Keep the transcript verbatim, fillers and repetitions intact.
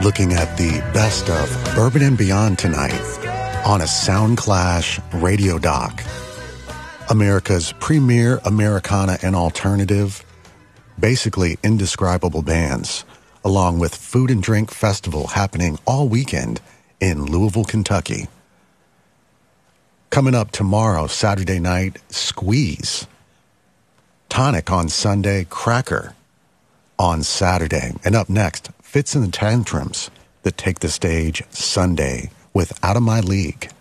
Looking at the best of Bourbon and Beyond tonight on a Soundclash radio doc. America's premier Americana and alternative, basically indescribable bands, along with Food and Drink Festival happening all weekend in Louisville, Kentucky. Coming up tomorrow, Saturday night, Squeeze. Tonic on Sunday, Cracker on Saturday. And up next, Fits and the Tantrums that take the stage Sunday with Out of My League.